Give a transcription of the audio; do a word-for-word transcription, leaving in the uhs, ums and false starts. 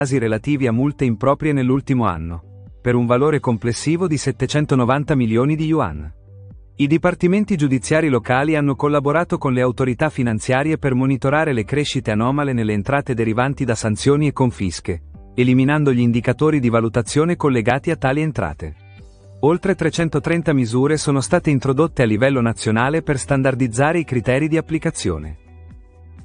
casi relativi a multe improprie nell'ultimo anno, per un valore complessivo di settecentonovanta milioni di yuan. I dipartimenti giudiziari locali hanno collaborato con le autorità finanziarie per monitorare le crescite anomale nelle entrate derivanti da sanzioni e confische, eliminando gli indicatori di valutazione collegati a tali entrate. Oltre trecentotrenta misure sono state introdotte a livello nazionale per standardizzare i criteri di applicazione.